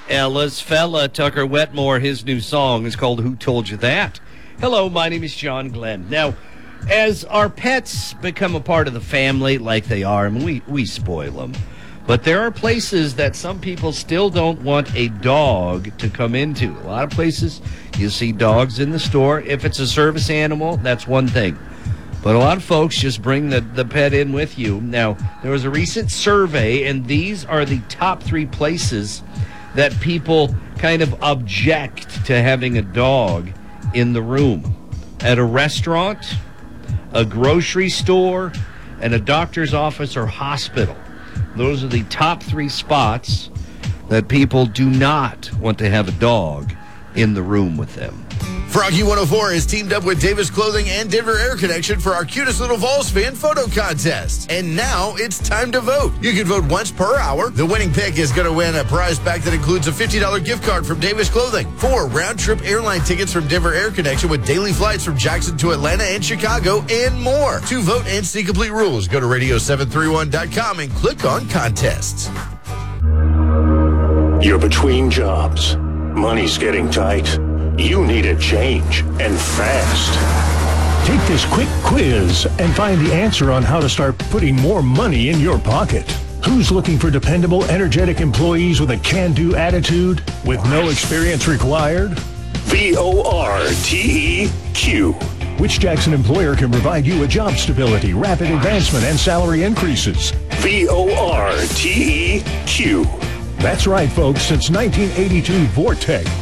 Ella's fella, Tucker Wetmore, his new song is called Who Told You That? Hello, my name is John Glenn. Now, as our pets become a part of the family like they are, I mean, we spoil them. But there are places that some people still don't want a dog to come into. A lot of places you see dogs in the store. If it's a service animal, that's one thing. But a lot of folks just bring the pet in with you. Now, there was a recent survey, and these are the top 3 places that people kind of object to having a dog in the room. At a restaurant, a grocery store, and a doctor's office or hospital. Those are the top 3 spots that people do not want to have a dog in the room with them. Froggy 104 has teamed up with Davis Clothing and Denver Air Connection for our cutest little Vols fan photo contest. And now it's time to vote. You can vote once per hour. The winning pick is going to win a prize pack that includes a $50 gift card from Davis Clothing, 4 round-trip airline tickets from Denver Air Connection with daily flights from Jackson to Atlanta and Chicago, and more. To vote and see complete rules, go to radio731.com and click on contests. You're between jobs. Money's getting tight. You need a change, and fast. Take this quick quiz and find the answer on how to start putting more money in your pocket. Who's looking for dependable, energetic employees with a can-do attitude with no experience required? VORTEQ. Which Jackson employer can provide you with job stability, rapid advancement, and salary increases? VORTEQ. That's right, folks. Since 1982, Vortec